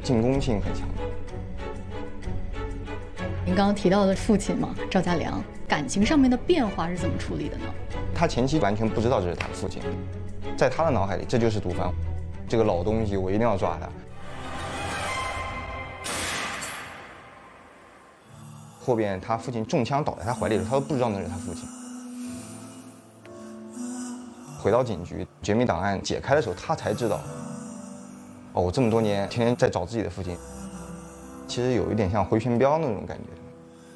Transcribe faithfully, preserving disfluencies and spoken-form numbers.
进攻性很强的。 您刚刚提到的父亲嘛，赵家良，感情上面的变化是怎么处理的呢？ 他前期完全不知道这是他的父亲，在他的脑海里，这就是毒贩，这个老东西，我一定要抓他。后边他父亲中枪倒在他怀里的时候，他都不知道那是他父亲。回到警局，绝密档案解开的时候，他才知道，哦，我这么多年天天在找自己的父亲，其实有一点像回旋镖那种感觉。